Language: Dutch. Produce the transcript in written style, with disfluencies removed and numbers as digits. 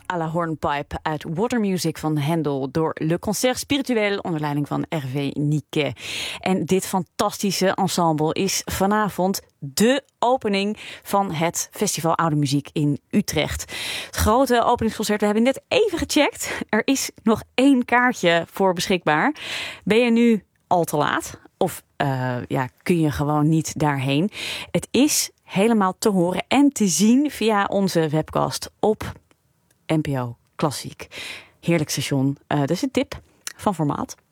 à la hornpipe uit Water Music van Handel door Le Concert Spirituel onder leiding van Hervé Niquet. En dit fantastische ensemble is vanavond de opening van het Festival Oude Muziek in Utrecht. Het grote openingsconcert, we hebben net even gecheckt. Er is nog 1 kaartje voor beschikbaar. Ben je nu al te laat? Of kun je gewoon niet daarheen? Het is helemaal te horen en te zien via onze webcast op NPO Klassiek. Heerlijk station. Dus een tip van formaat.